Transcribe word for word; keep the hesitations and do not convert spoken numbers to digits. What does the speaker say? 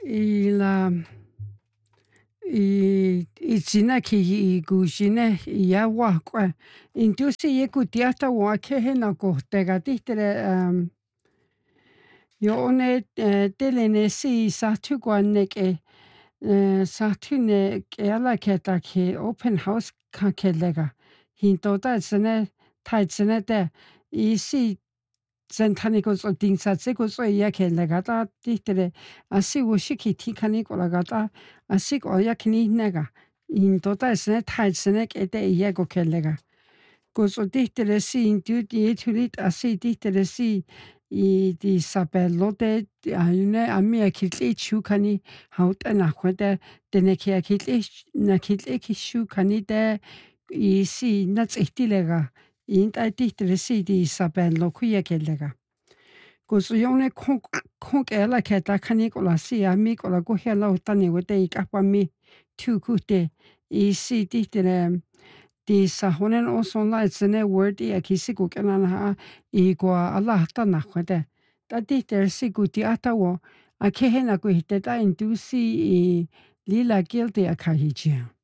Ila i itzina ki ikuxine yawa kwa intusi yekutiata wa kehena kohtega tihtere um yone telenesi satu kwaneke satune kela ketaki open house kakelega hintota tsene taitsene te isi Sentanico dinsatseko so yakelega ta tihtere asi woshiki tikani kolagata asik oyakni nega intota sene taitsene kete yego kelega Gozo tihtere si intuti etulit asi tihtere si i di sapelote ayune amia kitli chukani haut anakwete tenekia kitli na kitli kishu kanite i si nats ihtilega inta tihtere si di sapelo kuya kelega Gozo yone konk konk ela keta kanikola si amikola gohela utani wete ikapami tukute i si tihtere Di sahonen oson la tsene word i akisiku kenan ha i kwa Allah ta nakwete. Ta tihter sikuti atawo akehena kuhite ta intusi i lila guilty akahijia.